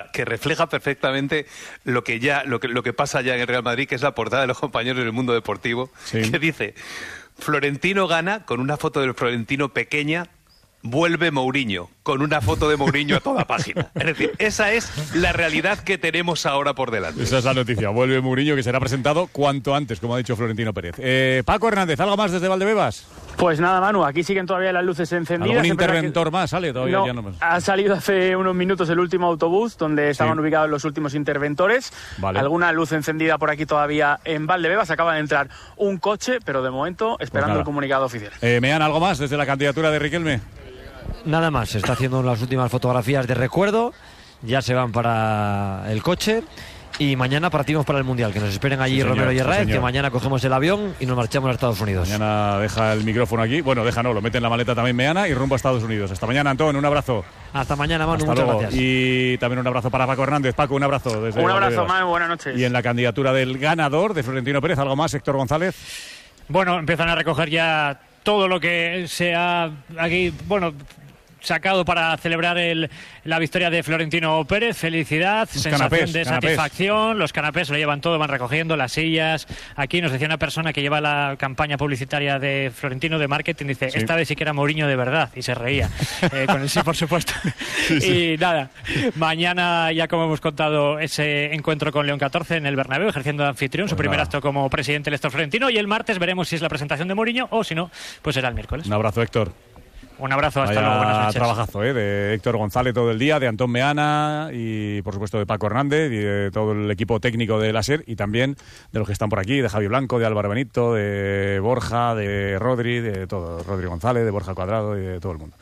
que refleja perfectamente lo que pasa ya en el Real Madrid, que es la portada de los compañeros del Mundo Deportivo, que dice: Florentino gana, con una foto del Florentino pequeña. Vuelve Mourinho, con una foto de Mourinho a toda página. Es decir, esa es la realidad que tenemos ahora por delante. Esa es la noticia. Vuelve Mourinho, que será presentado cuanto antes, como ha dicho Florentino Pérez. Paco Hernández, ¿algo más desde Valdebebas? Pues nada, Manu, aquí siguen todavía las luces encendidas. ¿Algún interventor más sale? Todavía no, ya no más. Ha salido hace unos minutos el último autobús donde estaban ubicados los últimos interventores. Vale. Alguna luz encendida por aquí todavía en Valdebebas. Acaba de entrar un coche, pero de momento esperando el comunicado oficial. Mean, ¿algo más desde la candidatura de Riquelme? Nada más, se está haciendo las últimas fotografías de recuerdo, ya se van para el coche y mañana partimos para el Mundial, que nos esperen allí Romero y Herrera, que mañana cogemos el avión y nos marchamos a Estados Unidos. Mañana deja el micrófono aquí, bueno, lo mete en la maleta también Meana y rumbo a Estados Unidos. Hasta mañana, Antón, un abrazo. Hasta mañana, Manu, muchas gracias. Y también un abrazo para Paco Hernández. Paco, un abrazo. Un abrazo, Manu, buenas noches. Y en la candidatura del ganador de Florentino Pérez, ¿algo más, Héctor González? Bueno, empiezan a recoger ya todo lo que se ha aquí, sacado para celebrar la victoria de Florentino Pérez. Felicidad, sensación de satisfacción. Los canapés lo llevan todo, van recogiendo las sillas. Aquí nos decía una persona que lleva la campaña publicitaria de Florentino de marketing, dice, esta vez sí que era Mourinho de verdad, y se reía. Con el sí, por supuesto. Y nada, mañana ya, como hemos contado, ese encuentro con León 14 en el Bernabéu, ejerciendo de anfitrión, su primer acto como presidente electo Florentino, y el martes veremos si es la presentación de Mourinho o si no, pues será el miércoles. Un abrazo, Héctor. Un abrazo, hasta luego, buenas noches. Trabajazo, de Héctor González todo el día, de Antón Meana y por supuesto de Paco Hernández y de todo el equipo técnico de la SER y también de los que están por aquí, de Javi Blanco, de Álvaro Benito, de Borja, de Rodri, de todo, Rodri González, de Borja Cuadrado y de todo el mundo.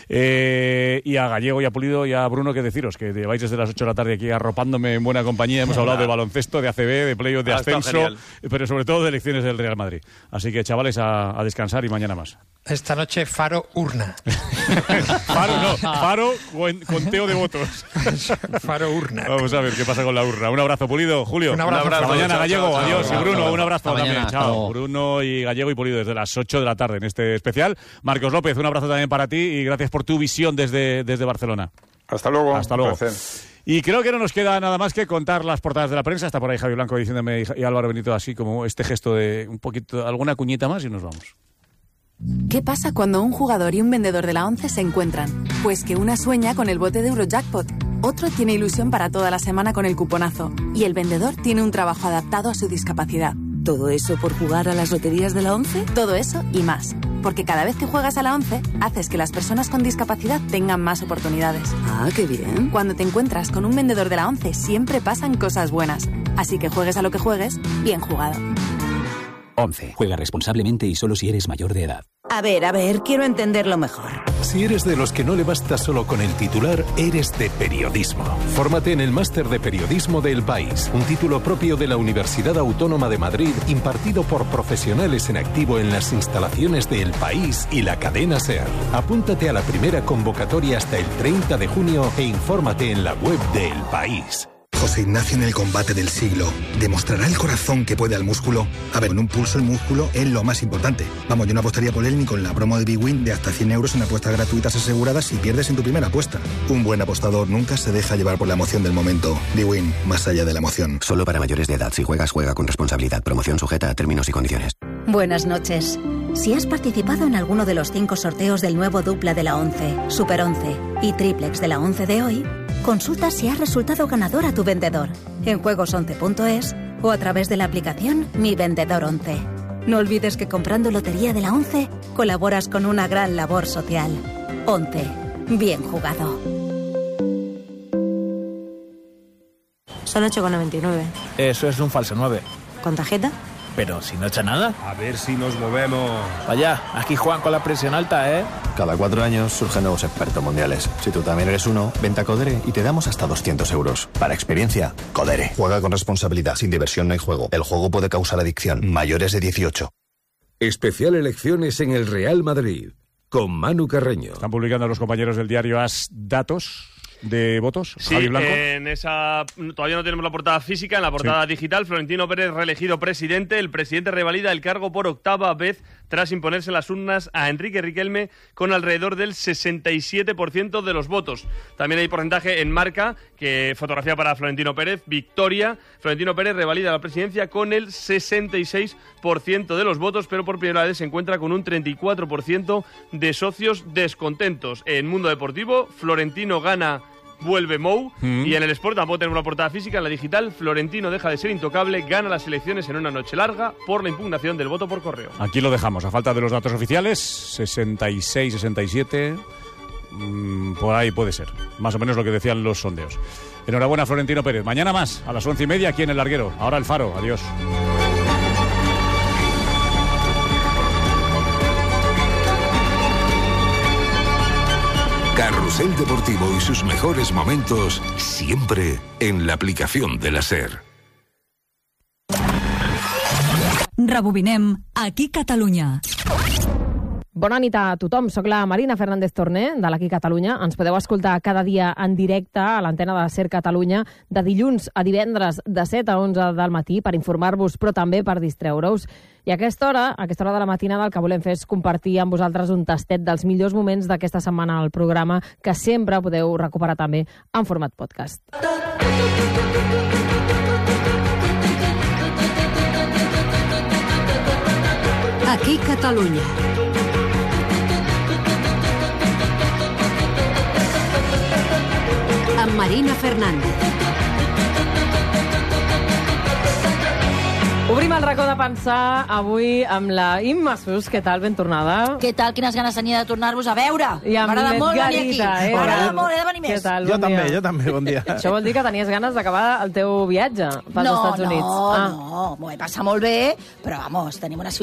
Y a Gallego y a Pulido y a Bruno, que deciros, que lleváis desde las 8 de la tarde aquí arropándome en buena compañía. Hemos hablado de baloncesto, de ACB, de playoff, de ascenso, pero sobre todo de elecciones del Real Madrid. Así que, chavales, a descansar y mañana más. Esta noche Faro Urna. Faro conteo de votos. Faro Urna. Vamos a ver qué pasa con la urna. Un abrazo, Pulido. Julio. Un abrazo. Hasta mañana, chao, Gallego. chao, adiós. chao, y Bruno, chao. un abrazo Hasta también. mañana. Chao. Bruno y Gallego y Pulido desde las 8 de la tarde en este especial. Marcos López, un abrazo también para ti y gracias por tu visión desde Barcelona. Hasta luego. Hasta luego. Y creo que no nos queda nada más que contar las portadas de la prensa. Está por ahí Javi Blanco diciéndome y Álvaro Benito así como este gesto de un poquito, alguna cuñita más y nos vamos. ¿Qué pasa cuando un jugador y un vendedor de la ONCE se encuentran? Pues que una sueña con el bote de Eurojackpot, otro tiene ilusión para toda la semana con el cuponazo y el vendedor tiene un trabajo adaptado a su discapacidad. ¿Todo eso por jugar a las loterías de la ONCE? Todo eso y más. Porque cada vez que juegas a la ONCE, haces que las personas con discapacidad tengan más oportunidades. Ah, qué bien. Cuando te encuentras con un vendedor de la ONCE, siempre pasan cosas buenas. Así que juegues a lo que juegues, bien jugado. ONCE. Juega responsablemente y solo si eres mayor de edad. A ver, quiero entenderlo mejor. Si eres de los que no le basta solo con el titular, eres de periodismo. Fórmate en el Máster de Periodismo de El País, un título propio de la Universidad Autónoma de Madrid, impartido por profesionales en activo en las instalaciones de El País y la cadena SER. Apúntate a la primera convocatoria hasta el 30 de junio e infórmate en la web de El País. José Ignacio en el combate del siglo. ¿Demostrará el corazón que puede al músculo? A ver, en un pulso el músculo es lo más importante. Vamos, yo no apostaría por él ni con la promo de Big Win de hasta 100 euros en apuestas gratuitas aseguradas si pierdes en tu primera apuesta. Un buen apostador nunca se deja llevar por la emoción del momento. Big Win, más allá de la emoción. Solo para mayores de edad. Si juegas, juega con responsabilidad. Promoción sujeta a términos y condiciones. Buenas noches. Si has participado en alguno de los 5 sorteos del nuevo dupla de la ONCE, Super 11 y triplex de la ONCE de hoy, consulta si has resultado ganador a tu vendedor en juegos11.es o a través de la aplicación Mi Vendedor 11. No olvides que comprando Lotería de la ONCE colaboras con una gran labor social. 11. Bien jugado. Son 8,99. Eso es un falso 9. ¿Con tarjeta? Pero si no echa nada. A ver si nos movemos. Vaya, aquí juegan con la presión alta, ¿eh? Cada 4 años surgen nuevos expertos mundiales. Si tú también eres uno, vente a Codere y te damos hasta 200 euros. Para experiencia, Codere. Juega con responsabilidad. Sin diversión no hay juego. El juego puede causar adicción. Mayores de 18. Especial elecciones en el Real Madrid. Con Manu Carreño. Están publicando los compañeros del diario AS datos de votos. Sí, Javi Blanco. en esa todavía no tenemos la portada física, en la portada digital, Florentino Pérez reelegido presidente. El presidente revalida el cargo por 8ª vez tras imponerse en las urnas a Enrique Riquelme con alrededor del 67% de los votos. También hay porcentaje en Marca que fotografía para Florentino Pérez, victoria. Florentino Pérez revalida la presidencia con el 66% de los votos, pero por primera vez se encuentra con un 34% de socios descontentos. En Mundo Deportivo, Florentino gana, vuelve Mou, y en el Sport tampoco tenemos una portada física. En la digital, Florentino deja de ser intocable, gana las elecciones en una noche larga por la impugnación del voto por correo. Aquí lo dejamos, a falta de los datos oficiales, 66, 67... por ahí puede ser, más o menos lo que decían los sondeos. Enhorabuena, Florentino Pérez. Mañana más, a las 11:30 aquí en El Larguero. Ahora El Faro. Adiós. Carrusel Deportivo y sus mejores momentos siempre en la aplicación de la SER. Rebobinem aquí Catalunya. Bona nit a tothom, soc la Marina Fernández Torné, de l'Aquí Catalunya. Ens podeu escoltar cada dia en directe a l'antena de SER Catalunya, de dilluns a divendres, de 7 a 11 del matí, per informar-vos, però també per distreure-us. I a aquesta hora de la matinada, el que volem fer és compartir amb vosaltres un tastet dels millors moments d'aquesta setmana al programa, que sempre podeu recuperar també en format podcast. Aquí Catalunya. Amb Marina Fernández. Obrim el racó de pensar avui amb la Imma Sus. Què tal? Ben tornada. Què tal? Quines ganes tenia de tornar-vos a veure. M'agrada molt venir aquí. M'agrada molt, he de venir més. Què tal? Jo també, bon dia. Això vol dir que tenies ganes d'acabar el teu viatge pels Estats Units. No, m'ho he passat molt bé, però, vamos, tenim una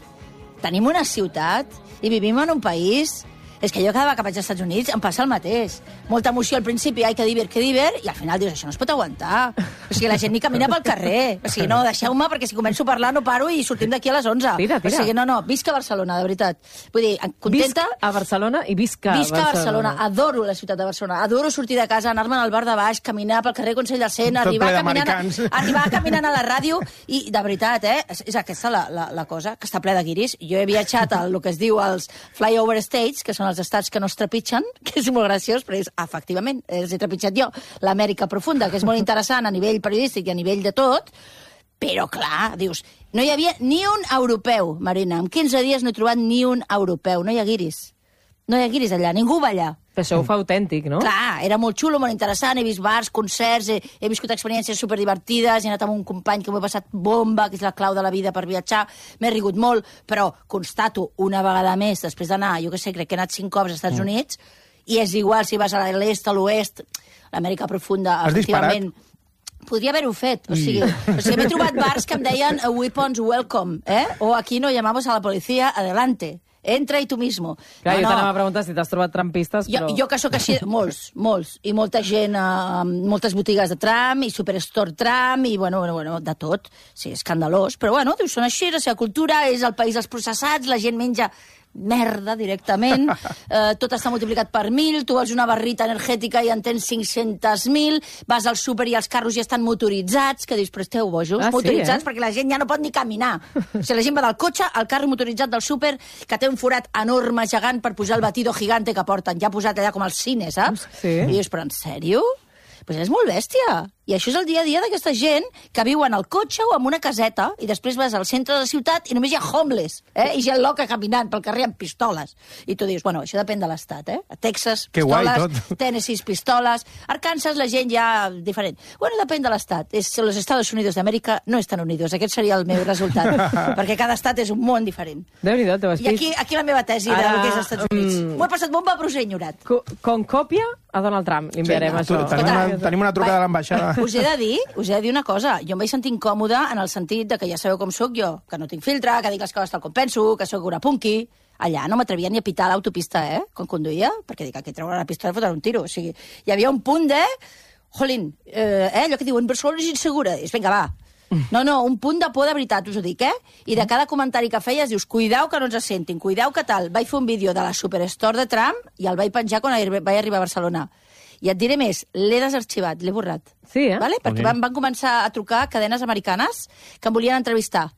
ciutat i vivim en un país... És que jo cada vegada que vaig als Estats Units em passa el mateix. Molta emoció al principi, ai, que divert, i al final dius, això no es pot aguantar. O sigui, la gent ni camina pel carrer. O sigui, no, deixeu-me, perquè si començo a parlar no paro i sortim d'aquí a les 11. Tira. O sigui, no, visca Barcelona, de veritat. Vull dir, contenta... Visc a Barcelona i visca Barcelona. Adoro la ciutat de Barcelona. Adoro sortir de casa, anar-me'n al bar de baix, caminar pel carrer Consell de Cent, arribar caminant a la ràdio i, de veritat, és aquesta la cosa, que està ple de guiris. Jo he viatjat al que es diu els flyover states, que són els estats que no es trepitgen, que és molt graciós, però efectivament, els he trepitjat jo, l'Amèrica profunda, que és molt interessant a nivell periodístic i a nivell de tot, però clar, dius, no hi havia ni un europeu, Marina, en 15 dies no he trobat ni un europeu, no hi ha guiris. No hi ha guiris allà, ningú va allà. Però això ho fa autèntic, no? Clar, era molt xulo, molt interessant, he vist bars, concerts, he viscut experiències superdivertides, he anat amb un company que m'ho he passat bomba, que és la clau de la vida per viatjar, m'he rigut molt, però constato una vegada més, després d'anar, jo què sé, crec que he anat 5 cops als Estats Units, i és igual si vas a l'est, a l'oest, l'Amèrica profunda, efectivament... Podria haver-ho fet, o sigui, m'he trobat bars que em deien weapons welcome, o aquí no llamamos a la policía, adelante. Entra i tu mismo. Clar, jo t'anava a preguntar si t'has trobat trampistes, però... Jo que sóc així, molts. I molta gent, moltes botigues de tram, i superstore tram, i bueno, de tot. Sí, escandalós. Però bueno, són així, la seva cultura, és el país dels processats, la gent menja merda directament, tot està multiplicat per 1.000, tu vols una barrita energètica i en tens 500.000, vas al súper i els carros ja estan motoritzats, que dius, però esteu bojos, motoritzats, perquè la gent ja no pot ni caminar. O sigui, la gent va del cotxe al carro motoritzat del súper, que té un forat enorme, gegant, per posar el batido gigante que porten, ja posat allà com al cine, saps? Sí. I dius, però en sèrio? Pues és molt bèstia. I això és el dia a dia d'aquesta gent que viuen al cotxe o en una caseta i després vas al centre de la ciutat i només hi ha homeless, i gent loca caminant pel carrer amb pistoles. I tu dius, bueno, això depèn de l'estat, A Texas, pistoles, Tennessee, pistoles, Arkansas, la gent ja diferent. Bueno, depèn de l'estat. Los Estados Unidos d'Amèrica no estan unidos. Aquest seria el meu resultat, perquè cada estat és un món diferent. Déu-n'hi-do, t'ho has I aquí la meva tesi del que és als Estats Units. M'ho he passat bomba, però us he ignorat. Com còpia a Donald Trump, li enviarem això. Tenim una trucada de l'ambaixada. Us he de dir una cosa. Jo em vaig sentir incòmoda en el sentit de que ja sabeu com sóc jo, que no tinc filtre, que dic les coses tal com penso, que sóc una punky. Allà no m'atrevia ni a pitar a l'autopista, quan conduïa, perquè dic, aquí treure la pistola i fotre un tiro. O sigui, hi havia un punt de... Jolín, allò que diuen, Barcelona és insegura. Dius, vinga, va. No, un punt de por de veritat, us ho dic, I de cada comentari que feies dius, cuidau que no ens sentin, cuidau que tal. Vaig fer un vídeo de la Superstore de Trump i el vaig penjar quan vaig arribar a Barcelona. I et diré més, l'he desarxivat, l'he borrat. Sí, Vale? Perquè van començar a trucar cadenes americanes que em volien entrevistar.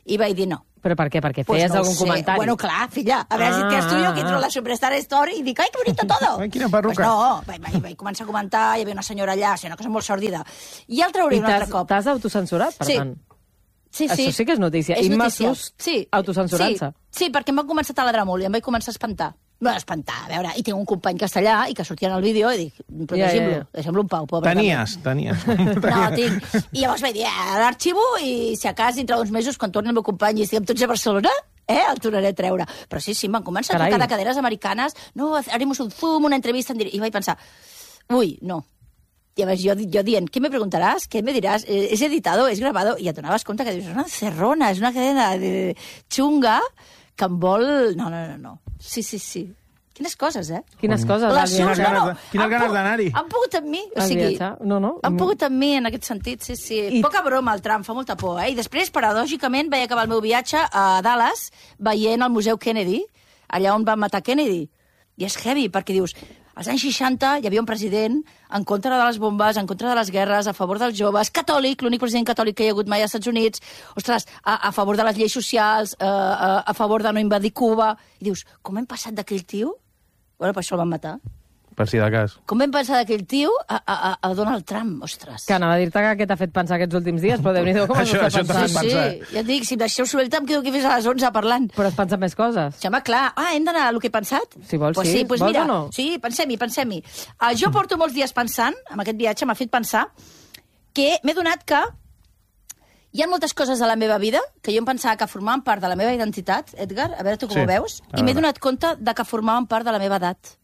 I vaig dir no. Però per què? Perquè feies algun comentari? Bueno, clar, filla, a veure si te estudio que entro a la Superstar Story i dic, ai, que bonito todo. Ai, quina perruca. Pues no, vaig començar a comentar, hi havia una senyora allà, una cosa molt sordida. I el trauré un altre cop. T'has autocensurat, per tant? Sí. Això sí que és notícia. És Imma notícia. Sus autocensurant-se. Sí, perquè em va començar a taladrar molt i em vaig començar a espantar. No, espantar, a veure, i tinc un company castellà i que sortia en el vídeo i dic, però deixem-lo en pau, pobre. Tenies. No, tinc. I llavors vaig dir, l'arxivo i si a cas dintre d'uns mesos, quan torni el meu company i estiguem tots a Barcelona, el tornaré a treure. Però sí, em van començar a trucar de caderes americanes, no, haremos un Zoom, una entrevista en directe, i vaig pensar, ui, no. I a més, jo dient, ¿qué me preguntaràs? ¿Qué me diràs? ¿Es editado? ¿Es grabado? I et donaves compte que dius, és una cerrona, és una cadena xunga que em vol... No. Sí. Quines coses, Quines coses. Quines ganes d'anar-hi. Han pogut amb mi, o sigui... No. Han pogut amb mi en aquest sentit, sí. Poca broma al tram, fa molta por, I després, paradògicament, vaig acabar el meu viatge a Dallas veient el Museu Kennedy, allà on van matar Kennedy. I és heavy, perquè dius... Als anys 60 hi havia un president en contra de les bombes, en contra de les guerres, a favor dels joves, catòlic, l'únic president catòlic que hi ha hagut mai als Estats Units, ostres, a favor de les lleis socials, a favor de no invadir Cuba. I dius, com hem passat d'aquell tio? Bueno, per això el van matar. Per si de cas. Com vam pensar d'aquell tio a Donald Trump, ostres. Que anava a dir-te que què t'ha fet pensar aquests últims dies, però Déu-n'hi-do com has estat pensant. Sí, ja et dic, si em deixeu suelta em quedo aquí fins a les 11 parlant. Però has pensat més coses. Sí, home, clar. Hem d'anar a lo que he pensat? Si vols, pues sí. Pues vols mira, o no? Sí, pensem-hi. Jo porto molts dies pensant, amb aquest viatge m'ha fet pensar, que m'he donat que hi ha moltes coses a la meva vida que jo em pensava que formaven part de la meva identitat, Edgar, a veure tu com ho veus, i m'he donat compte de que formaven part de la meva edat.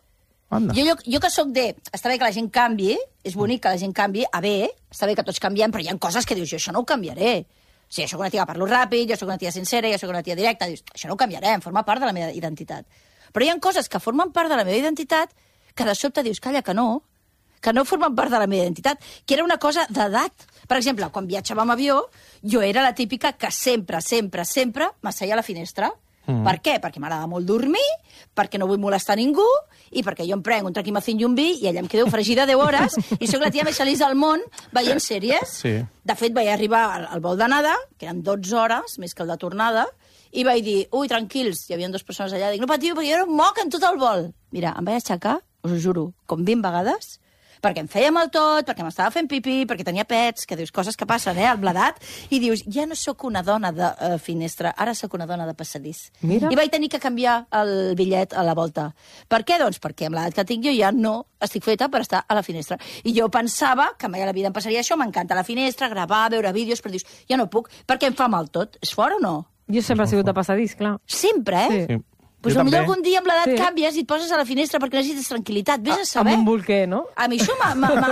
Jo que sóc de... Està bé que la gent canvi, és bonic que la gent canvi, està bé que tots canviem, però hi ha coses que dius, jo això no ho canviaré. O sigui, jo sóc una tia que parlo ràpid, jo sóc una tia sincera, jo sóc una tia directa, dius, això no ho canviaré, em forma part de la meva identitat. Però hi ha coses que formen part de la meva identitat que de sobte dius, calla, que no formen part de la meva identitat, que era una cosa d'edat. Per exemple, quan viatjava amb avió, jo era la típica que sempre m'asseia a la finestra. Per què? Perquè m'agrada molt dormir, perquè no vull molestar ningú i perquè jo em prenc un traquimacín i un vi i allà em quedo fregida 10 hores i sóc la tia més feliç del món veient sèries. Sí. De fet, vaig arribar al vol d'anada, que eren 12 hores, més que el de tornada, i vaig dir, ui, tranquils, hi havia 2 persones allà, dic, no patiu, perquè jo era un moc en tot el vol. Mira, em vaig aixecar, us ho juro, com 20 vegades, perquè em feia mal tot, perquè m'estava fent pipí, perquè tenia pets, que dius coses que passen, amb l'edat, i dius, ja no sóc una dona de finestra, ara sóc una dona de passadís. Mira. I vaig tenir que canviar el bitllet a la volta. Per què? Doncs perquè amb l'edat que tinc jo ja no estic feta per estar a la finestra. I jo pensava que mai a la vida em passaria això, m'encanta la finestra, gravar, veure vídeos, però dius, ja no puc, perquè em fa mal tot. És fort o no? Jo sempre he sigut de passadís, clar. Sempre, Sí. Pues potser algun dia amb l'edat canvies i et poses a la finestra perquè necessites tranquil·litat. Vés a saber. Amb un bolquer, no? A mi això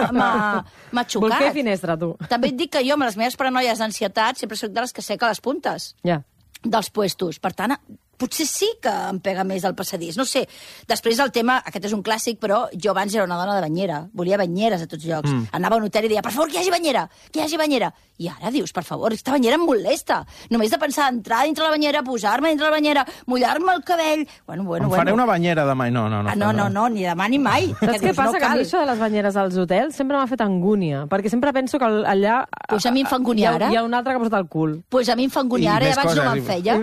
m'ha xocat. Bolquer i finestra, tu. També et dic que jo, amb les meves paranoies d'ansietat, sempre soc de les que seca les puntes dels puestos. Per tant, potser sí que em pega més el passadís. No sé. Després el tema, aquest és un clàssic, però jo abans era una dona de banyera. Volia banyeres a tots llocs. Anava a un hotel i deia, per favor, que hi hagi banyera, que hi hagi banyera. I ara dius, per favor, aquesta banyera em molesta. Només de pensar entrar dintre la banyera, posar-me dintre la banyera, mullar-me el cabell... Bueno. Em faré una banyera demà. No, ni demà ni mai. Saps què passa? Que a mi això de les banyeres als hotels sempre m'ha fet angúnia, perquè sempre penso que allà... Pues a mi em fa angúnia ara. Hi ha un altre que ha posat el cul. Pues a mi em fa angúnia ara i abans no me'n feia.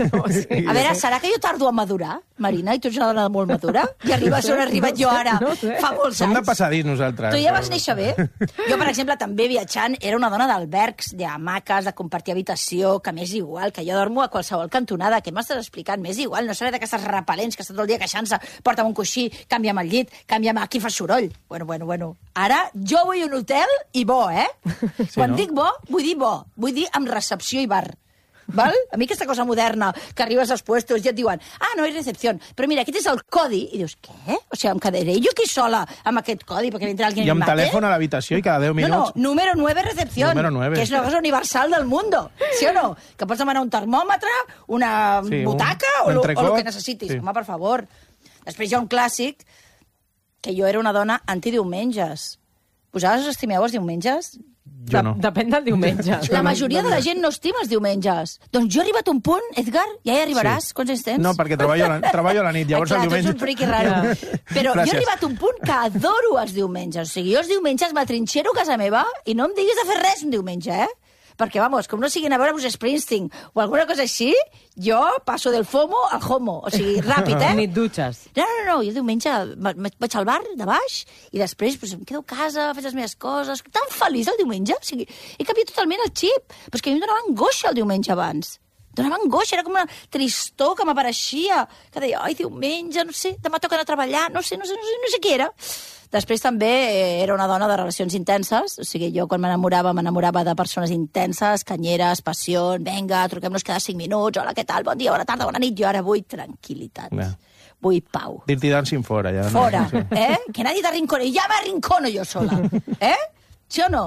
A veure, serà que jo tardo a madurar, Marina, i tu ets una dona molt madura? I arribes on he arribat jo ara, fa molts anys. Som de passadís, nosaltres. Tu ja vas néixer bé. Jo, per exemple, també viatjant, era una dona d'albergs, d'hamaques, de compartir habitació, que m'és igual, que jo dormo a qualsevol cantonada. Què m'estàs explicant? M'és igual, no seré d'aquestes repel·lents que està tot el dia queixant-se, porta'm un coixí, canvia'm el llit, canvia'm aquí fa soroll. Bueno. Ara, jo vull un hotel i bo, Quan dic bo, vull dir amb recepció i bar. Val? A mi aquesta cosa moderna, que arribes als puestos i et diuen, no hi ha recepció, però mira, aquest és el codi, i dius, què? O sigui, em quedaré jo aquí sola amb aquest codi perquè vindrà algú i amb telèfon a l'habitació i cada 10 minuts... No, número 9 recepció, que és una cosa universal del mundo, sí o no? Que pots demanar un termòmetre, una butaca o el que necessitis. Home, per favor. Després hi ha un clàssic, que jo era una dona antidiumenges. Vosaltres estimeu els diumenges? Jo no. Depèn del diumenge. La majoria de la gent no estima els diumenges. Doncs jo he arribat a un punt, Edgar, ja hi arribaràs. Quants anys tens? No, perquè treballo a la nit, llavors el diumenge... Tu ets un friqui raro. Però jo he arribat a un punt que adoro els diumenges. O sigui, jo els diumenges m'atrinxero a casa meva i no em diguis de fer res un diumenge, perquè, vamos, com no siguin a veure Bruce Springsteen o alguna cosa així, jo passo del FOMO al HOMO, o sigui, ràpid, Ni et dutxes. No, jo el diumenge vaig al bar de baix i després pues, em quedo a casa, faig les meves coses, tan feliç el diumenge, o sigui, he canviat totalment el xip, però és que a mi em donava angoixa el diumenge abans. Donava angoixa, era com una tristor que m'apareixia, que deia, ai, diumenge, no sé, demà toca anar a treballar, no sé què era. Després també era una dona de relacions intenses, o sigui, jo quan m'enamorava de persones intenses, canyeres, passió, venga, truquem-nos cada 5 minuts, hola, què tal, bon dia, bona tarda, bona nit, jo ara vull tranquil·litat. Vull pau. Dir-t'hi dancing fora, ja. Fora, Que nadie te arrincone, ja m'arrincono jo sola, Sí o no?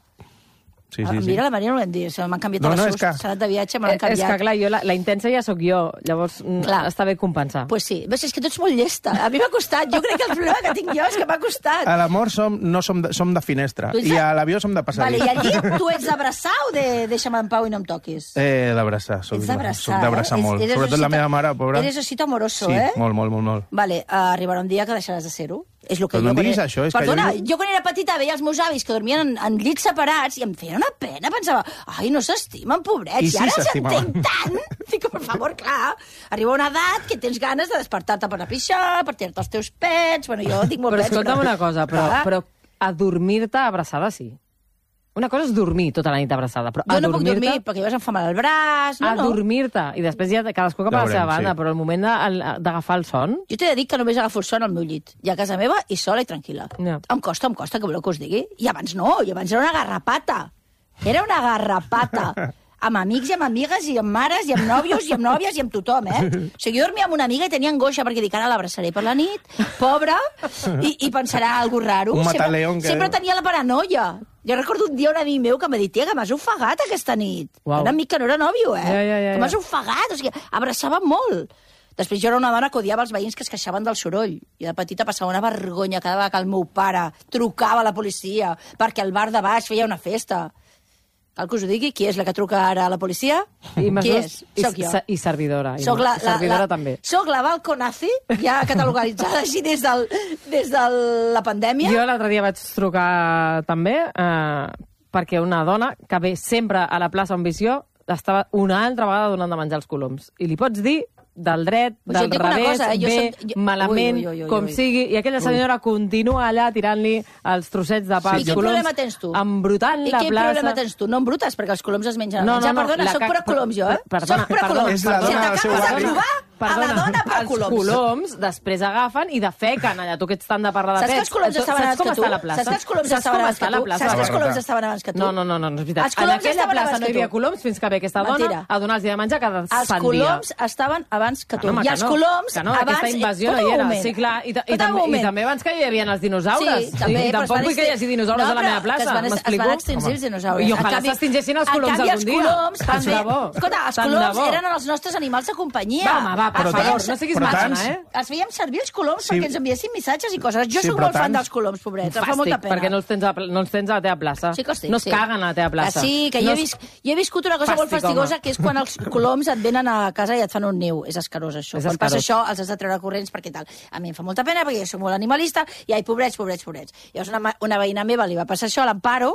Sí. Mira, la Maria no ho hem dit, m'han canviat a la SUS, s'ha anat de viatge, me l'han canviat. És que, clar, la intensa ja sóc jo, llavors està bé compensar. Pues sí, és que tu ets molt llesta. A mi m'ha costat, jo crec que el problema que tinc jo és que m'ha costat. A l'amor som de finestra, i a l'avió som de passadís. Vale, i al llit tu ets d'abraçar o de deixa'm en pau i no em toquis? D'abraçar, soc d'abraçar molt. Sobretot la meva mare, pobra. Eres osito amoroso, Sí, molt. Vale, arribarà un dia que deixaràs de ser-ho. És el que però no diguis això, és Perdona, que jo quan era petita veia els meus avis que dormien en llits separats i em feia una pena, pensava, ai, no s'estimen, pobrets, i ara s'entenc tant. Dic, per favor, clar, arriba una edat que tens ganes de despertar-te per anar a pixar, per tirar-te els teus pets, bueno, jo dic molt pets. Però escolta'm una cosa, però adormir-te abraçada sí. Una cosa és dormir tota la nit abraçada, però jo no puc dormir perquè llavors em fa mal el braç. Adormir-te, i després ja cadascú cap a la seva banda, però el moment d'agafar el son... Jo t'he de dir que només agafo el son al meu llit, i a casa meva, i sola i tranquil·la. Em costa, que voleu que us digui. I abans no, i abans era una garrapata. Era una garrapata. Amb amics i amb amigues, i amb mares, i amb nòvios, i amb nòvies, i amb tothom, O sigui, jo dormia amb una amiga i tenia angoixa perquè dic, ara l'abraçaré per la nit, pobra, i pensarà algo raro. Un mataleón. Sempre tenia la paranoia. Jo recordo un dia un amic meu que em va dir, tia, que m'has ofegat aquesta nit. Un amic que no era nòvio, Que m'has ofegat, o sigui, abraçava molt. Després jo era una dona que odiava els veïns que es queixaven del soroll. I de petita passava una vergonya cada vegada que el meu pare trucava a la policia perquè al bar de baix feia una festa. Cal que us ho digui, qui és la que truca ara a la policia? Qui és? Soc jo. I servidora. Servidora també. Soc la balconazi, ja catalogalitzada així des de la pandèmia. Jo l'altre dia vaig trucar també perquè una dona que ve sempre a la plaça on visió estava una altra vegada donant de menjar els coloms. I li pots dir del dret, del revés, malament, com sigui, i aquella senyora continua allà tirant-li els trossets de pa als coloms. I quin problema tens tu? Embrutant la plaça. I quin problema tens tu? No embrutes, perquè els coloms es mengen. Perdona, soc pura coloms jo, Perdona, és la dona del seu barri. A la dona per coloms. Els coloms després agafen i defequen allà. Tu que ets tant de parlar de pets. Saps que els coloms estaven abans que tu? Saps que els coloms estaven abans que tu? Saps que els coloms estaven abans que tu? No, és veritat. En aquella plaça no hi havia coloms fins que ve aquesta dona a donar-los de menjar cada sant dia. Els coloms estaven abans que tu. I els coloms abans... Aquesta invasió no hi era. Sí, clar. I també abans que hi havia els dinosaures. Sí, també. I tampoc vull que hi hagi dinosaures a la meva plaça. Es van extingir els dinosaures. I ojalà s'extingeixin els coloms algun dia. Escolta, els coloms eren els nostres animals de companyia. Va, per favor, no siguis massa, Els fèiem servir els coloms perquè ens enviessin missatges i coses. Jo soc molt fan dels coloms, pobrets. Em fa molta pena. Perquè no els tens a la teva plaça. Sí que els tinc, no es caguen a la teva plaça. Sí, que jo he viscut una cosa molt fastigosa, que és quan els coloms et venen a casa i et fan un niu. És escarós, això. Quan passa això, els has de treure corrents perquè tal. A mi em fa molta pena perquè jo soc molt animalista i, ai, pobrets. Llavors una veïna meva li va passar això a l'Amparo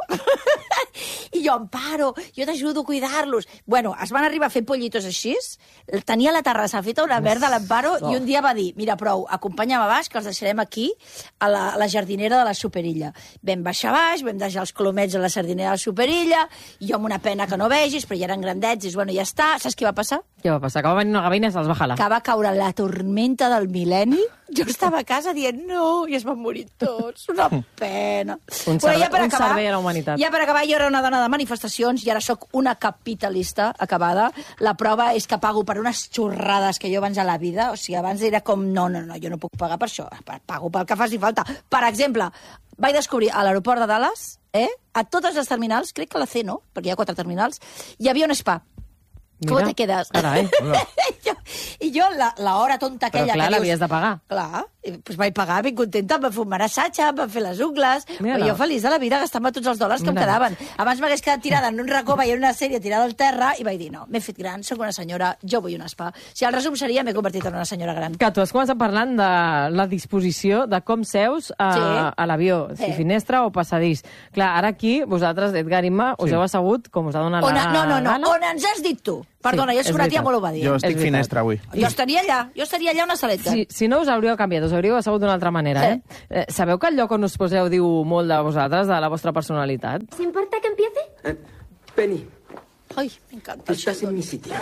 i jo, Amparo, jo t'ajudo a cuidar-los. Bueno, es van arribar a fer pollitos així, tenia la terrassa feta una merda a l'Amparo i un dia va dir, mira, prou, acompanya'm a baix, que els deixarem aquí, a la jardinera de la Superilla. Vam baixar a baix, vam deixar els colomets a la jardinera de la Superilla, i jo amb una pena que no vegis, però ja eren grandets, i bueno, ja està. Saps què va passar? Què va passar? Que va venir una gavina i se'ls va jalar. Que va caure la tormenta del mil·lenni. Jo estava a casa dient no, i es van morir tots. Una pena. Un servei a la humanitat. Ja per acabar, jo era una dona de manifestacions i ara sóc una capitalista acabada. La prova és que pago per unes xorrades que jo abans a la vida, o sigui, abans era com, no, jo no puc pagar per això, pago pel que faci falta. Per exemple, vaig descobrir a l'aeroport de Dallas, a totes les terminals, crec que a la C no, perquè hi ha 4 terminals, hi havia un spa. ¿Cómo te quedas? I jo, l'hora tonta aquella... Però clar, l'havies de pagar. Clar, doncs vaig pagar, ben contenta, em van fer un massatge, em van fer les ungles, jo feliç de la vida, gastant-me tots els dòlars que em quedaven. Abans m'hagués quedat tirada en un racó, veient una sèrie tirada al terra, i vaig dir, no, m'he fet gran, sóc una senyora, jo vull un spa. Si el resum seria, m'he convertit en una senyora gran. Que tu has començat parlant de la disposició de com seus a l'avió, si finestra o passadís. Clar, ara aquí, vosaltres, Edgar i Imma, us heu assegut com us ha donat la gana. No, on ens has dit tu? Perdona, jo soc una tia molt obedient. Jo estic finestra avui. Jo estaria allà una saleta. Si no us hauríeu canviat, us hauríeu assegut d'una altra manera, Sabeu que el lloc on us poseu diu molt de vosaltres, de la vostra personalitat? ¿Se importa que empiece? Penny. Ay, me encanta. Estás en mi sitio.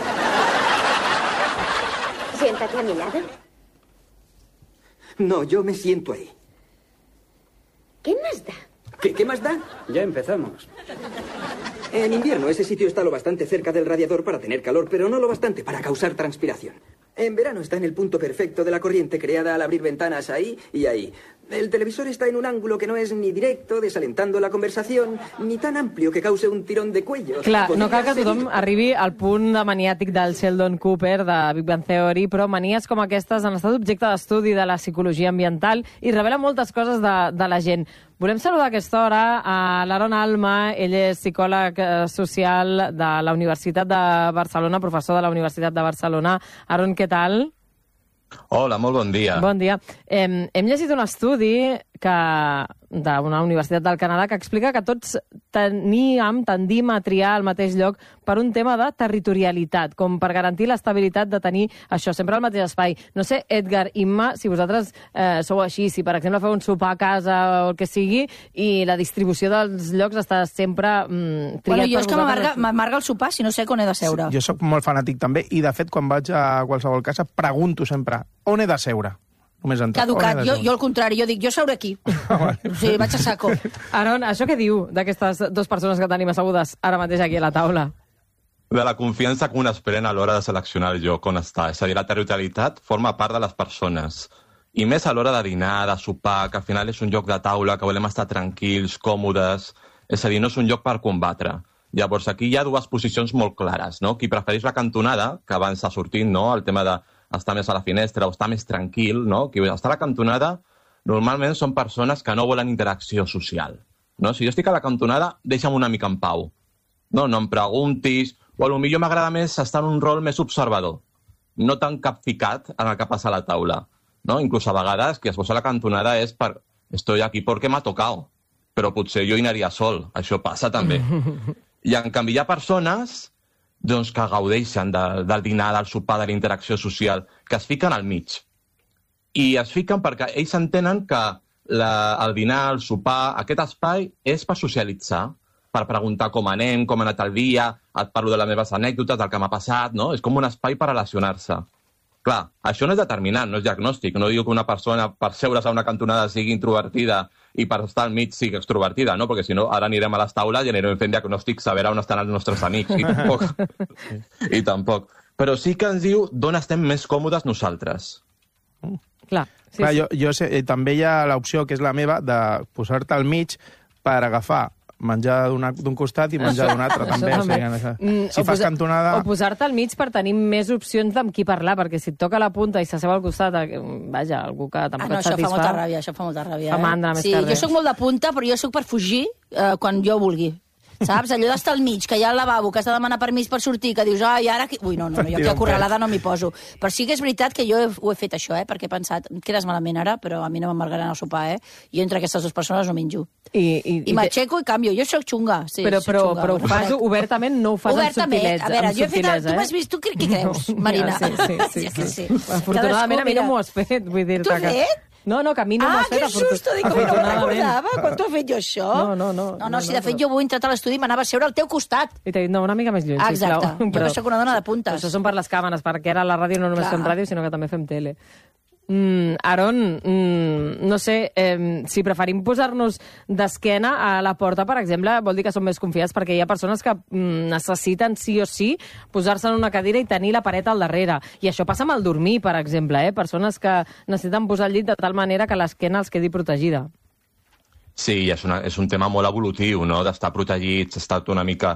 Siéntate a mi lado. No, yo me siento ahí. ¿Qué más da? ¿Qué más da? Ya empezamos. En invierno ese sitio está lo bastante cerca del radiador para tener calor, pero no lo bastante para causar transpiración. En verano está en el punto perfecto de la corriente creada al abrir ventanas ahí y ahí. El televisor está en un ángulo que no es ni directo, desalentando la conversación, ni tan amplio que cause un tirón de cuello. Clar, no cal que tothom arribi al punt de maniàtic del Sheldon Cooper de Big Bang Theory, però manies com aquestes han estat objecte d'estudi de la psicologia ambiental i revela moltes coses de la gent. Volem saludar a aquesta hora a l'Aaron Alma, ell és psicòleg social de la Universitat de Barcelona, professor de la Universitat de Barcelona. Aaron, què tal? Hola, molt bon dia. Bon dia. Hem llegit un estudi d'una universitat del Canadà que explica que tots tendim a triar el mateix lloc per un tema de territorialitat, com per garantir l'estabilitat de tenir això, sempre al mateix espai. No sé, Edgar, Imma, si vosaltres sou així, si per exemple feu un sopar a casa o el que sigui, i la distribució dels llocs està sempre triat per vosaltres. Jo és que m'amarga el sopar si no sé on he de seure. Jo sóc molt fanàtic també, i de fet quan vaig a qualsevol casa pregunto sempre on he de seure. Caducat, jo al contrari, jo dic, jo seuré aquí. Sí, vaig a saco. Aaron, això què diu d'aquestes dues persones que tenim assegudes ara mateix aquí a la taula? De la confiança que un esperen a l'hora de seleccionar el lloc on està. És a dir, la territorialitat forma part de les persones. I més a l'hora de dinar, de sopar, que al final és un lloc de taula, que volem estar tranquils, còmodes. És a dir, no és un lloc per combatre. Llavors, aquí hi ha dues posicions molt clares, no? Qui prefereix la cantonada, que abans ha sortit, no?, el tema de estar més a la finestra o estar més tranquil, no? Qui està a la cantonada normalment són persones que no volen interacció social, no? Si jo estic a la cantonada, deixa'm una mica en pau. No em preguntis, o potser m'agrada més estar en un rol més observador, no tan capficat en el que passa a la taula, no? Inclús a vegades que es posa a la cantonada és per estoy aquí porque m'ha tocado, però potser jo hi anaria sol, això passa també. I en canvi hi ha persones doncs, que gaudeixen del dinar, del sopar, de la interacció social, que es fiquen al mig. I es fiquen perquè ells entenen que el dinar, el sopar, aquest espai és per socialitzar, per preguntar com anem, com ha anat el dia, et parlo de les meves anècdotes, del que m'ha passat, no? És com un espai per relacionar-se. Clar, això no és determinant, no és diagnòstic. No diu que una persona per seure's a una cantonada sigui introvertida i per estar al mig sigui extrovertida, no? Perquè si no, ara anirem a les taules i anirem fent diagnòstics a veure on estan els nostres amics. I tampoc. Però sí que ens diu d'on estem més còmodes nosaltres. Clar, sí. Clar, jo sé, també hi ha l'opció, que és la meva, de posar-te al mig per agafar menjar d'un costat i menjar d'un altre, també. Si fas cantonada... O posar-te al mig per tenir més opcions amb qui parlar, perquè si et toca la punta i s'asseu al costat, vaja, algú que tampoc et satisfà... Això fa molta ràbia, Fa mandra, més que res. Jo soc molt de punta, però jo soc per fugir quan jo vulgui. Saps? Allò d'estar al mig, que hi ha el lavabo, que has de demanar permís per sortir, que dius, ai, ara... Ui, no, jo aquí acorralada no m'hi poso. Però sí que és veritat que jo ho he fet això, perquè he pensat, quedes malament ara, però a mi no m'embargaran el sopar, I entre aquestes dues persones no menjo. I m'aixeco i canvio. Jo soc xunga, sí. Però ho fas obertament, no ho fas amb subtilesa. A veure, jo he fet... Tu m'has vist, tu què creus, Marina? Sí. Afortunadament a mi no m'ho has fet, vull dir-te que... Tu has fet? No, que a mi no m'ho has fet. Que susto! Dic, com no ho recordava? Quan t'ho he fet jo, això? No, si de fet jo avui he entrat a l'estudi i m'anava a seure al teu costat. I t'he dit, no, una mica més lluny, sisplau. Exacte, jo que soc una dona de puntes. Això són per les càmeres, perquè ara a la ràdio no només fem ràdio, sinó que també fem tele. Aaron, no sé, si preferim posar-nos d'esquena a la porta, per exemple, vol dir que som més confiats, perquè hi ha persones que necessiten sí o sí posar-se en una cadira i tenir la paret al darrere. I això passa amb el dormir, per exemple, persones que necessiten posar el llit de tal manera que l'esquena els quedi protegida. Sí, és un tema molt evolutiu, no?, d'estar protegits, estar una mica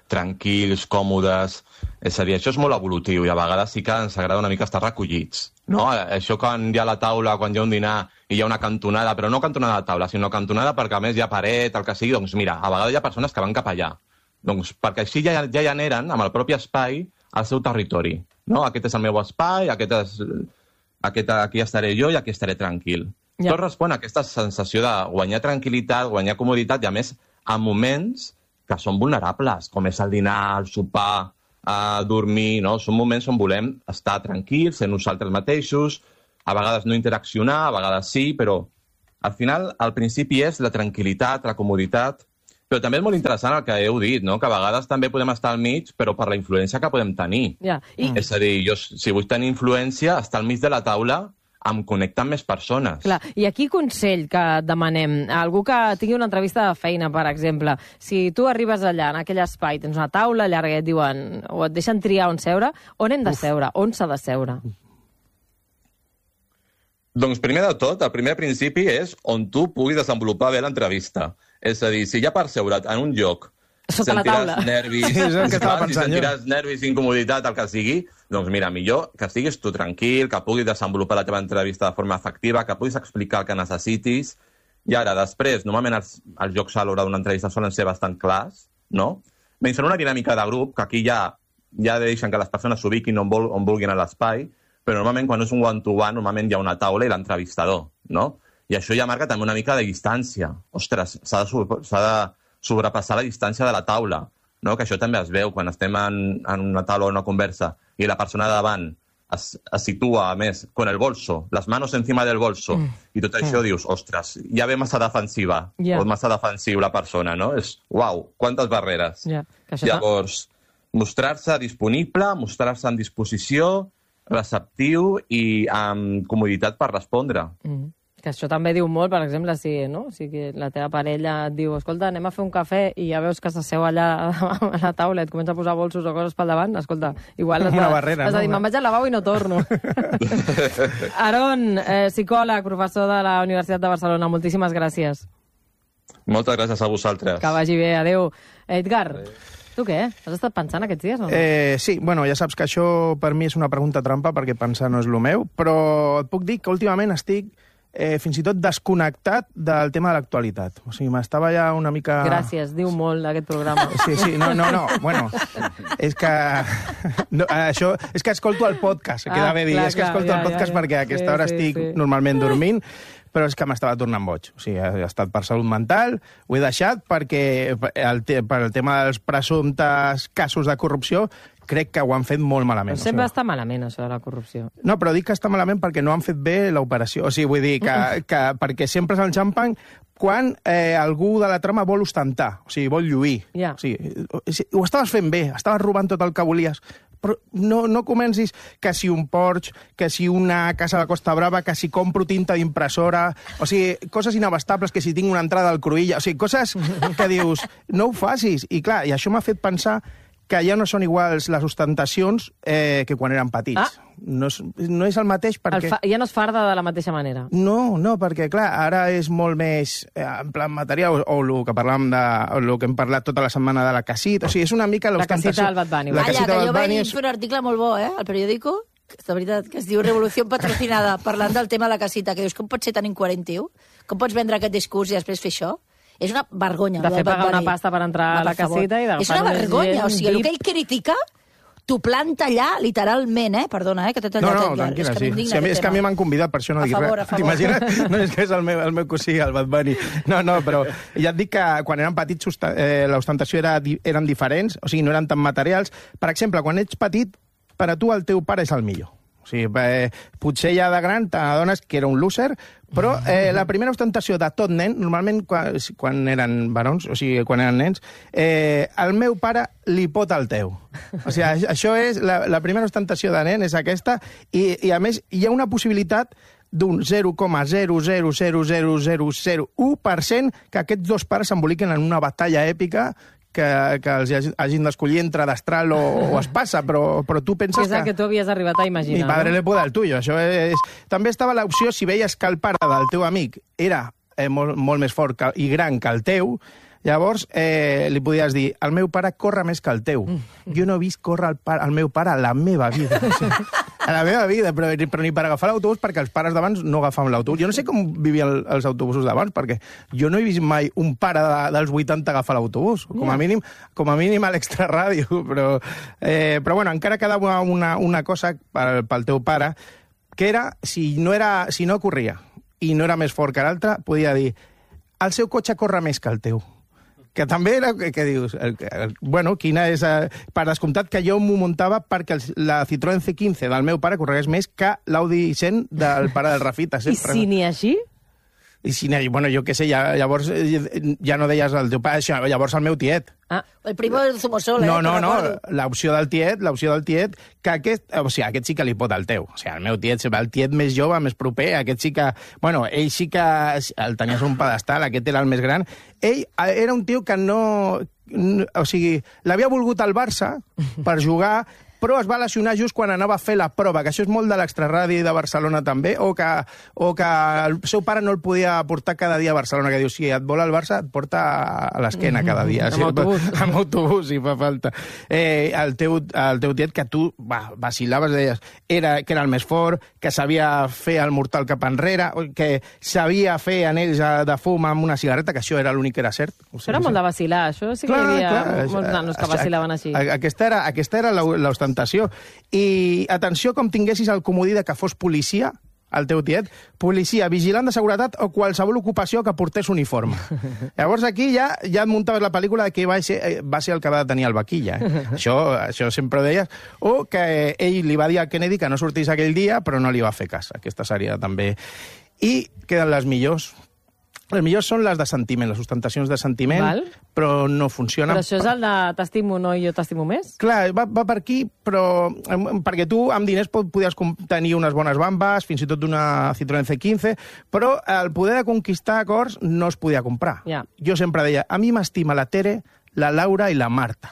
tranquils, còmodes. És a dir, això és molt evolutiu i a vegades sí que ens agrada una mica estar recollits. No? Això quan hi ha la taula, quan hi ha un dinar i hi ha una cantonada, però no cantonada de taula, sinó cantonada perquè a més hi ha paret, el que sigui, doncs mira, a vegades hi ha persones que van cap allà. Doncs perquè així ja generen amb el propi espai el seu territori. No? Aquest és el meu espai, aquí estaré jo i aquí estaré tranquil. Ja. Tot respon a aquesta sensació de guanyar tranquil·litat, guanyar comoditat i a més en moments que són vulnerables, com és el dinar, el sopar, dormir, no? Són moments on volem estar tranquils, ser nosaltres mateixos, a vegades no interaccionar, a vegades sí, però al final el principi és la tranquil·litat, la comoditat, però també és molt interessant el que heu dit, no? Que a vegades també podem estar al mig, però per la influència que podem tenir. Ja. És a dir, jo, si vull tenir influència, estar al mig de la taula em connecta amb més persones. Clar, i aquí consell que demanem, algú que tingui una entrevista de feina, per exemple, si tu arribes allà, en aquell espai, tens una taula llarga i et diuen, o et deixen triar on seure, on hem de seure? On s'ha de seure? Doncs primer de tot, el primer principi és on tu puguis desenvolupar bé l'entrevista. És a dir, si hi ha per seure't en un lloc sota la taula. Sentiràs nervis, incomoditat, el que sigui, doncs mira, millor que estiguis tu tranquil, que puguis desenvolupar la teva entrevista de forma efectiva, que puguis explicar el que necessitis. I ara, després, normalment els jocs a l'hora d'una entrevista solen ser bastant clars, no? Menys en una dinàmica de grup, que aquí ja deixen que les persones s'ubiquin on vulguin a l'espai, però normalment quan és un one-to-one, normalment hi ha una taula i l'entrevistador, no? I això ja marca també una mica de distància. Ostres, s'ha de sobrepassar la distància de la taula, no? Que això també es veu quan estem en una taula o una conversa i la persona davant es situa, a més, con el bolso, les manos encima del bolso, i tot això dius, ostres, ja ve massa defensiva, o massa defensiu la persona, no? És, uau, quantes barreres. Llavors, mostrar-se disponible, mostrar-se en disposició, receptiu i amb comoditat per respondre. Que això també diu molt, per exemple, si la teva parella et diu escolta, anem a fer un cafè i ja veus que s'asseu allà a la taula i et comença a posar bolsos o coses pel davant, escolta, igual has de dir, me'n vaig al lavabo i no torno. Aron, psicòleg, professor de la Universitat de Barcelona, moltíssimes gràcies. Moltes gràcies a vosaltres. Que vagi bé, adeu. Edgar, tu què? Has estat pensant aquests dies o no? Sí, bueno, ja saps que això per mi és una pregunta trampa perquè pensar no és el meu, però et puc dir que últimament estic fins i tot desconnectat del tema de l'actualitat. O sigui, m'estava ja una mica... Gràcies, diu molt aquest programa. Sí, no, bueno, és que... Això, és que escolto el podcast, queda bé dir, és que escolto el podcast perquè a aquesta hora estic normalment dormint, però és que m'estava tornant boig. O sigui, he estat per salut mental, ho he deixat perquè per el tema dels presumptes casos de corrupció crec que ho han fet molt malament. Però sempre està malament, això de la corrupció. No, però dic que està malament perquè no han fet bé l'operació. O sigui, vull dir que perquè sempre s'enxampen quan algú de la trama vol ostentar, o sigui, vol lluir. Ja. O sigui, ho estaves fent bé, estaves robant tot el que volies, però no comencis que si un Porsche, que si una casa a la Costa Brava, que si compro tinta d'impressora, o sigui, coses inabastables, que si tinc una entrada al Cruïlla, o sigui, coses que dius, no ho facis. I clar, i això m'ha fet pensar que ja no són iguals les ostentacions que quan eren petits. No és el mateix perquè... Ja no es farda de la mateixa manera. No, perquè, clar, ara és molt més en plan material, o el que parlàvem el que hem parlat tota la setmana de la casita, o sigui, és una mica l'ostentació... La casita del Bad Bunny. Calla, que jo vaig fer un article molt bo, al periòdico, de veritat, que es diu Revolució Patrocinada, parlant del tema de la casita, que dius, com pot ser tan incoherent, tio? Com pots vendre aquest discurs i després fer això? És una vergonya. De fer pagar una pasta per entrar a la casita i d'agafar... És una vergonya, o sigui, el que ell critica t'ho planta allà, literalment, perdona, que t'he tallat. No, tranquil·la, sí. És que a mi m'han convidat, per això no dic res. T'imagines? No és que és el meu cosí, el Bad Bunny. No, però ja et dic que quan eren petits l'ostentació eren diferents, o sigui, no eren tan materials. Per exemple, quan ets petit, per a tu el teu pare és el millor. O sigui, potser ja de gran t'adones que era un loser, però la primera ostentació de tot nen, normalment quan eren barons, o sigui, quan eren nens, el meu pare li pot al teu. O sigui, això és, la primera ostentació de nen és aquesta, i a més hi ha una possibilitat d'un 0,0000001% que aquests dos pares s'emboliquen en una batalla èpica que els hagin d'escollir entre destral o espasa, però tu penses que... És el que tu havies arribat a imaginar. Mi padre le puede al tuyo. Això és... També estava l'opció, si veies que el pare del teu amic era molt més fort i gran que el teu, Llavors, li podies dir, el meu pare corre més que el teu. Jo no he vist córrer el meu pare a la meva vida. A la meva vida, però ni per agafar l'autobús, perquè els pares d'abans no agafaven l'autobús. Jo no sé com vivien els autobusos d'abans, perquè jo no he vist mai un pare dels 80 agafar l'autobús. Com a mínim a l'extraràdio. Però bueno, encara quedava una cosa pel teu pare, que era, si no corria i no era més fort que l'altre, podia dir, el seu cotxe corre més que el teu. Que també era, que dius, bueno, quina és... Per descomptat que jo m'ho muntava perquè la Citroën C15 del meu pare corregués més que l'Audi 100 del pare del Rafita. I si n'hi així? I si n'hi, bueno, jo què sé, llavors ja no deies el teu pare, llavors el meu tiet. El primo del Zumosol, No, l'opció del tiet, que aquest sí que li pot al teu. O sigui, el meu tiet, el tiet més jove, més proper, aquest sí que... Bueno, ell sí que el tenies un pedestal, aquest era el més gran. Ell era un tio que no... O sigui, l'havia volgut al Barça per jugar, però es va lesionar just quan anava a fer la prova, que això és molt de l'extraradi de Barcelona també, o que el seu pare no el podia portar cada dia a Barcelona, que diu, si et vol al Barça, et porta a l'esquena cada dia. Amb autobús, si fa falta. El teu tiet, que tu vacilaves, deies, que era el més fort, que sabia fer el mortal cap enrere, que sabia fer anells de fum amb una cigarreta, que això era l'únic que era cert. Això era molt de vacilar, això sí que hi havia molts nanos que vacilaven així. Aquesta era l'ostentació. I atenció com tinguessis el comodí de que fos policia, el teu tiet, policia, vigilant de seguretat o qualsevol ocupació que portés uniforme. Llavors aquí ja et muntaves la pel·lícula de que va ser el que va tenir el vaquilla. Això sempre ho deies. O que ell li va dir a Kennedy que no sortís aquell dia, però no li va fer cas. Aquesta seria també. I queden les millors. Les millors són les de sentiment, les ostentacions de sentiment, però no funcionen. Però això és el de t'estimo no i jo t'estimo més? Clar, va per aquí, però perquè tu amb diners podies tenir unes bones bambes, fins i tot una Citroën C15, però el poder de conquistar acords no es podia comprar. Jo sempre deia, a mi m'estima la Tere, la Laura i la Marta.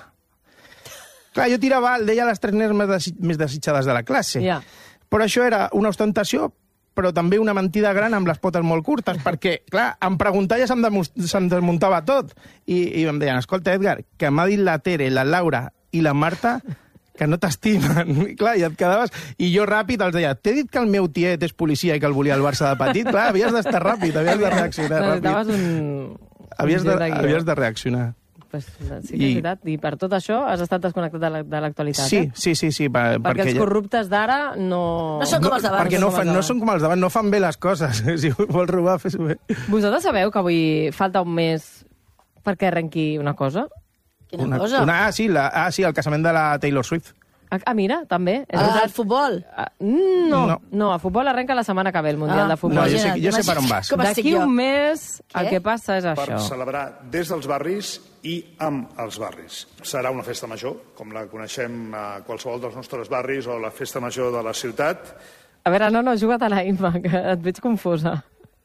Clar, jo tirava, deia les 3 nenes més desitjades de la classe. Però això era una ostentació, però també una mentida gran amb les potes molt curtes, perquè, clar, em preguntava i se'm desmuntava tot. I em deien, escolta, Edgar, que m'ha dit la Tere, la Laura i la Marta que no t'estimen. I clar, i et quedaves... I jo ràpid els deia, t'he dit que el meu tiet és policia i que el volia al Barça de petit? Clar, havies d'estar ràpid, havies de reaccionar ràpid. Havies de reaccionar. Sí que és veritat. I per tot això has estat desconnectat de l'actualitat, Sí. Perquè els corruptes d'ara no... No són com els d'abans. Perquè no són com els d'abans, no fan bé les coses. Si vols robar, fes-ho bé. Vosaltres sabeu que avui falta un mes perquè arrenqui una cosa? Quina cosa? Sí, el casament de la Taylor Swift. Mira, també. El futbol? No, el futbol arrenca la setmana que ve, el Mundial de Futbol. No, jo sé per on vas. D'aquí un mes el que passa és això. Per celebrar des dels barris i amb els barris. Serà una festa major, com la coneixem a qualsevol dels nostres barris, o la festa major de la ciutat. A veure, no, juga't a la Imma, que et veig confusa.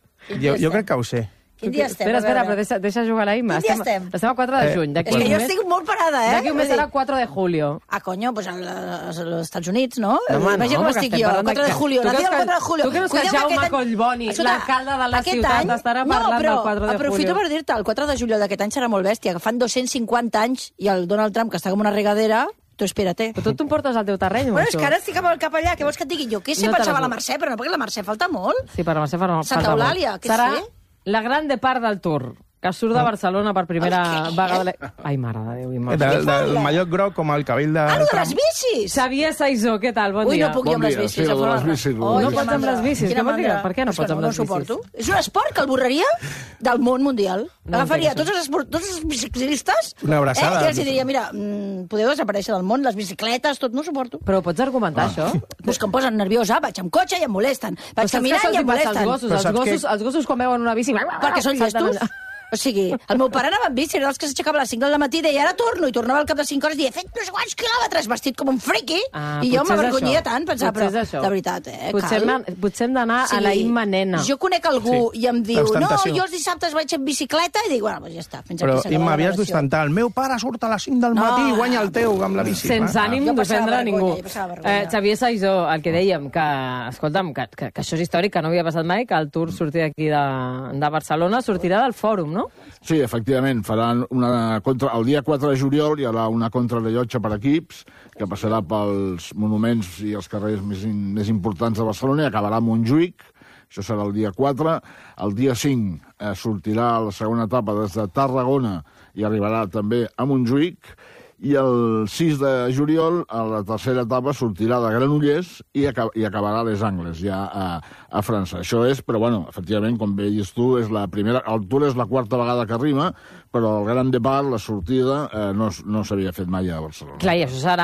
Jo crec que ho sé. Quin dia estem? Espera, però deixa jugar la Imma. Quin dia estem? Estem a 4 de juny. És que jo estic molt parada, D'aquí un mes serà 4 de julio. Coño, pues als Estats Units, no? Imagina com estic jo, 4 de julio. Tu creus que Jaume Collboni, l'alcalde de la ciutat, estarà parlant del 4 de julio? Aprofito per dir-te, el 4 de juliol d'aquest any serà molt bèstia, que fan 250 anys i el Donald Trump, que està com una regadera, tu espérate. Però tu t'ho portes al teu terreny, Bueno, és que ara estic amb el cap allà, què vols que et digui jo? Què sé, pensava la Mercè, però no, perquè la Mercè falta molt. Sí, per la Mercè falta molt. Santa Eulàlia, què sé? Serà la grande part del Tour, que surt de Barcelona per primera vegada... Ai, mare de Déu, Imma. Del mallot groc com el cabell de... de les bicis! Xavier Saizó, què tal? Bon dia. Ui, no puc jo amb les bicis. Sí, les bicis. No pots amb les bicis? Per què no pots amb les bicis? No suporto. És un esport que el borraria del món mundial. Agafaria tots els biciclistes una abraçada. I els diria, mira, podeu desaparèixer del món, les bicicletes, tot, no suporto. Però pots argumentar això? Pues que em posen nerviosa, vaig amb cotxe i em molesten. Vaig caminant i em molesten. Els gossos quan veuen una bici... Perquè són llestos. O sigui, el meu pare anava amb bici, era dels que s'aixecava a les 5 del matí i deia, ara torno, i tornava al cap de 5 hores i deia, fet no sé quants quilòmetres, vestit com un friqui, i jo m'avergonyia tant, pensava, però de veritat, potser hem d'anar a la Imma nena. Jo conec algú i em diu, no, jo els dissabtes vaig en bicicleta, i dic, bueno, doncs ja està. Però, Imma, havies d'ostentar, el meu pare surt a les 5 del matí i guanya el teu amb la bici. Sense ànim d'ofendre a ningú. Xavier Saizó, el que dèiem, que, escolta'm, que això és històric, que no havia passat mai, que el Tour sortir d'aquí de Barcelona, sortirà del Fòrum, no? no? Sí, efectivament, faran el dia 4 de juliol hi haurà una contrarellotge per equips que passarà pels monuments i els carrers més importants de Barcelona i acabarà a Montjuïc. Això serà el dia 4. El dia 5 sortirà la segona etapa des de Tarragona i arribarà també a Montjuïc. I el 6 de juliol, a la tercera etapa, sortirà de Granollers i acabarà a Les Angles, ja a França. Això és, però, bueno, efectivament, com bé dius tu, el Tour és la quarta vegada que arriba, però el Grand Depart, la sortida, no s'havia fet mai a Barcelona. Clar, i això serà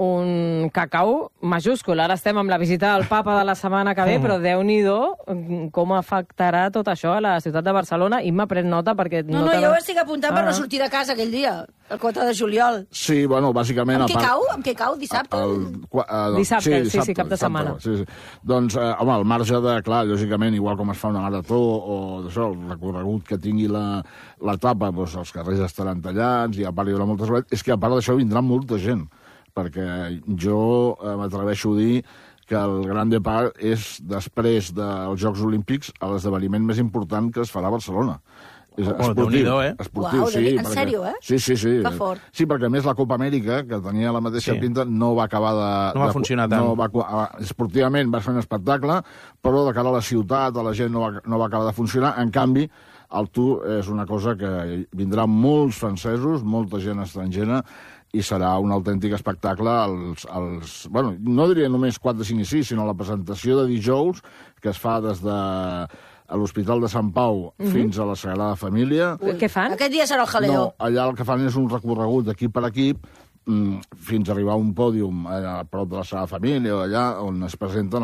un cacau majúscul. Ara estem amb la visita del papa de la setmana que ve, però Déu-n'hi-do com afectarà tot això a la ciutat de Barcelona. I m'ha pres nota perquè... No, jo estic apuntant per no sortir de casa aquell dia, el 4 de juliol. Sí, bueno, bàsicament... Amb què cau? Dissabte? Dissabte, sí, cap de setmana. Sí. Doncs, home, al marge de, clar, lògicament, igual com es fa una marató o això, el recorregut que tingui l'etapa, doncs els carrers estaran tallats i a part hi haurà moltes vegades, és que a part d'això vindrà molta gent, perquè jo m'atreveixo a dir que el Grand Depart és, després dels Jocs Olímpics, l'esdeveniment més important que es farà a Barcelona. Esportiu, sí. En sèrio, eh? Sí. Que fort. Sí, perquè a més la Copa Amèrica, que tenia la mateixa pinta, no va acabar de... No va funcionar tant. Esportivament va ser un espectacle, però de cara a la ciutat, a la gent no va acabar de funcionar. En canvi, el Tour és una cosa que vindrà molts francesos, molta gent estrangera, i serà un autèntic espectacle. Bueno, no diria només 4, 5 i 6, sinó la presentació de dijous, que es fa des de a l'Hospital de Sant Pau fins a la Sagrada Família. Què fan? Aquest dia serà el jaleo. No, allà el que fan és un recorregut equip per equip fins a arribar a un pòdium a prop de la Sagrada Família o allà on es presenten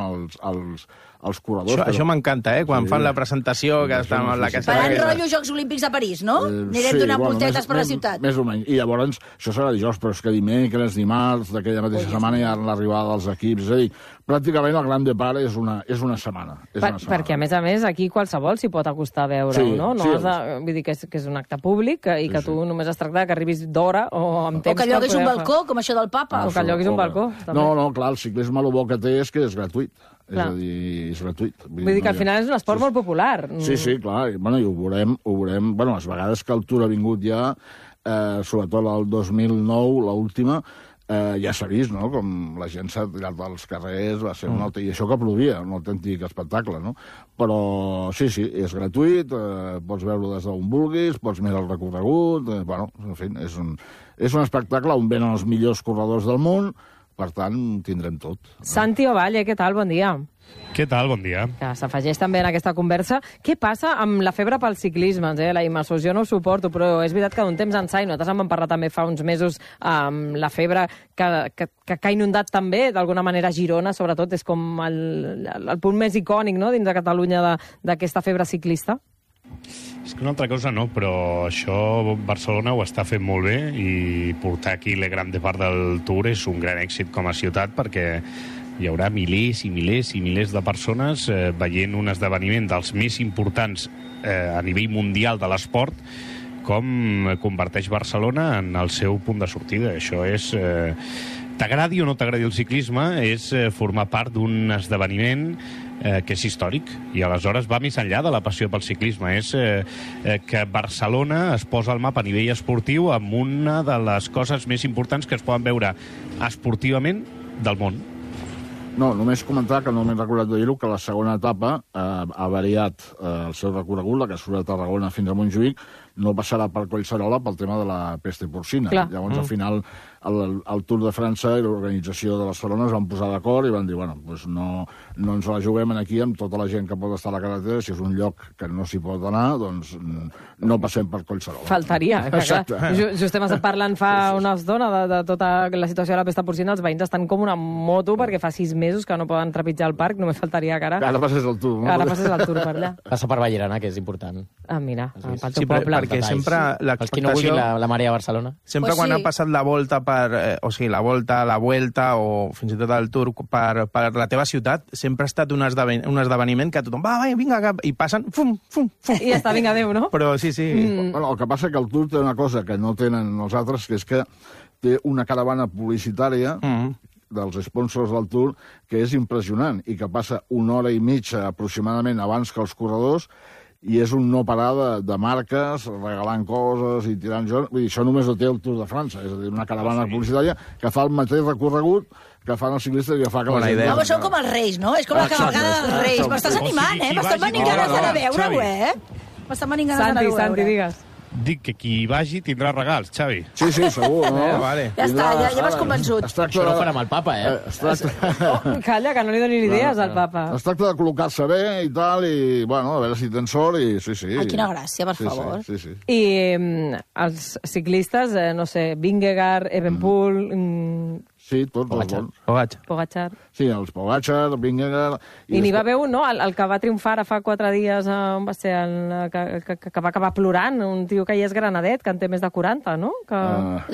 els corredors. Això m'encanta, quan fan la presentació que està amb la casa... Faran rotllo Jocs Olímpics de París, no? Anirem donant voltetes per la ciutat. Més o menys. I llavors, això serà dijous, però és que dimecres, dimarts, d'aquella mateixa setmana hi ha l'arribada dels equips. És a dir, pràcticament el Grand Depart és una setmana. Perquè, a més, aquí qualsevol s'hi pot acostar a veure-ho, no? Vull dir que és un acte públic i que tu només es tracta que arribis d'hora o amb temps... O que lloguis un balcó, com això del papa. O que lloguis un balcó. No, clar, el ciclisme el bo que té és que és gratuït. És a dir, és gratuït. Vull dir que al final és un esport molt popular. Sí, clar. Bueno, i ho veurem. Bueno, les vegades que el Tour ha vingut ja, sobretot el 2009, l'última, ja s'ha vist, no?, com la gent s'ha tirat als carrers, va ser i això que plovia, un autèntic espectacle, no? Però sí, és gratuït, pots veure-ho des d'on vulguis, pots mirar el recorregut, bueno, en fi, és un espectacle on venen els millors corredors del món, per tant, tindrem tot. Santi Ovalle, què tal? Bon dia. Què tal? Bon dia. Que s'afegeix també en aquesta conversa. Què passa amb la febre pel ciclisme? La immersió jo no ho suporto, però és veritat que d'un temps ençà, i nosaltres en vam parlar també fa uns mesos, amb la febre que ha inundat també, d'alguna manera, Girona, sobretot, és com el punt més icònic, no?, dins de Catalunya d'aquesta febre ciclista. És que una altra cosa no, però això Barcelona ho està fent molt bé i portar aquí la gran part del Tour és un gran èxit com a ciutat perquè hi haurà milers i milers i milers de persones veient un esdeveniment dels més importants a nivell mundial de l'esport com converteix Barcelona en el seu punt de sortida. Això és... T'agradi o no t'agradi el ciclisme, és formar part d'un esdeveniment que és històric i aleshores va més enllà de la passió pel ciclisme. És que Barcelona es posa al mapa a nivell esportiu amb una de les coses més importants que es poden veure esportivament del món. No, només comentar que no m'he recordat de dir-ho, que la segona etapa ha variat el seu recorregut, la que surt de Tarragona fins a Montjuïc, no passarà per Collserola pel tema de la peste porcina. Clar. Llavors, al final, el Tour de França i l'organització de Barcelona es van posar d'acord i van dir, bueno, doncs no ens la juguem aquí amb tota la gent que pot estar a la carretera, si és un lloc que no s'hi pot anar, doncs no passem per Collserola. Faltaria. Exacte. Just hem estat parlant fa una estona de tota la situació de la pesta porcina, els veïns estan com una moto perquè fa 6 mesos que no poden trepitjar el parc, només faltaria que ara... Ara passés el Tour. No? Ara passés el Tour per allà. Passa per Vallirana, que és important. Mira, pel teu sí, poble. Perquè sempre l'expectació... Els qui no vulguin la marea a Barcelona. Sempre quan ha passat la volta la volta, la vuelta o fins i tot el Tour per la teva ciutat, sempre ha estat un esdeveniment que tothom va, vinga, i passen, fum. I ja està, vinga, adéu, no? Però sí. Bueno, el que passa que el Tour té una cosa que no tenen els altres, que és que té una caravana publicitària dels sponsors del Tour que és impressionant i que passa 1 hora i mitja aproximadament abans que els corredors i és un no parar de marques, regalant coses i tirant jocs. Vull dir, això només ho té el Tour de França, és a dir, una caravana publicitària que fa el mateix recorregut que fan els ciclistes i que fa que la gent... No, són com els Reis, no? És com la cavalgada dels Reis. M'estàs animant, M'estan venint ganes d'anar a veure-ho, M'estan venint ganes d'anar a veure. Santi, digues. Dic que qui hi vagi tindrà regals, Xavi. Sí, segur. No? Vale. Ja està, ja m'has convençut. Això no ho farà amb el papa, Calla, que no li doni idees al papa. Es tracta de col·locar-se bé i tal, i, bueno, a veure si tens sort, i sí. Ai, quina gràcia, per favor. Sí. I els ciclistes, no sé, Vingegaard, Evenepoel... Sí, tots els bons. Pogacar. Sí, els Pogacar, Vingegaard... I n'hi va haver un, no?, el que va triomfar fa 4 dies, on va ser, que va acabar plorant, un tio que ja és granadet, que en té més de 40, no? Que...